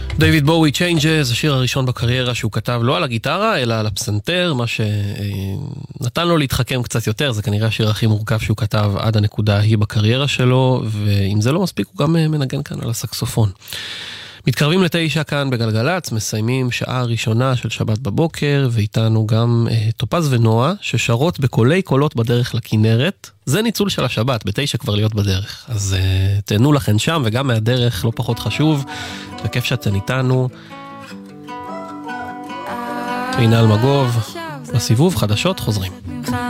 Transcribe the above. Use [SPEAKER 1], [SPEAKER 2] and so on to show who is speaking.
[SPEAKER 1] דיוויד בואי, Changes, השיר הראשון בקריירה שהוא כתב לא על הגיטרה, אלא על הפסנתר, מה שנתן לו להתחכם קצת יותר, זה כנראה השיר הכי מורכב שהוא כתב עד הנקודה ההיא בקריירה שלו, ואם זה לא מספיק, הוא גם מנגן כאן על הסקסופון. מתקרבים ל9 כאן בגלגלץ, מסיימים שעה ראשונה של שבת בבוקר, ואיתנו גם טופז ונועה, ששרות בקולי קולות בדרך לכנרת. זה ניצול של השבת, ב9 כבר להיות בדרך. אז תהנו לכן שם, וגם מהדרך לא פחות חשוב, וכיף שאתן איתנו. הנה אלמגוב, בסיבוב חדשות חוזרים.